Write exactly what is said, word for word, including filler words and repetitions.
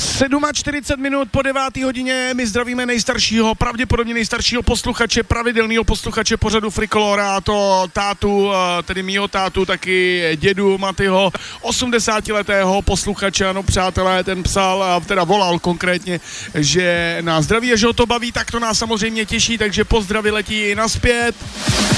čtyřicet sedm minut po deváté hodině my zdravíme nejstaršího, pravděpodobně nejstaršího posluchače, pravidelného posluchače pořadu Frikolora, a to tátu, tedy mýho tátu, taky dědu Matyho, osmdesátiletého posluchače, ano přátelé, ten psal, teda volal konkrétně, že nás zdraví a že ho to baví, tak to nás samozřejmě těší, takže pozdravy letí i naspět.